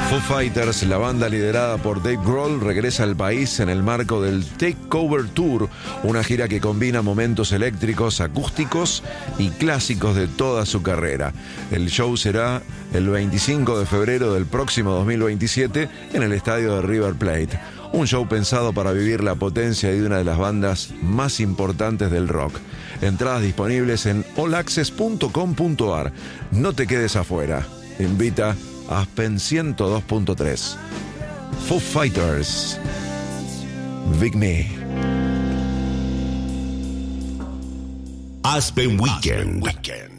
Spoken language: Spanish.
Foo Fighters, la banda liderada por Dave Grohl, regresa al país en el marco del Takeover Tour, una gira que combina momentos eléctricos, acústicos y clásicos de toda su carrera. El show será el 25 de febrero del próximo 2027 en el estadio de River Plate. Un show pensado para vivir la potencia de una de las bandas más importantes del rock. Entradas disponibles en allaccess.com.ar. No te quedes afuera. Invita Aspen 102.3. Foo Fighters. Big Me. Aspen Weekend.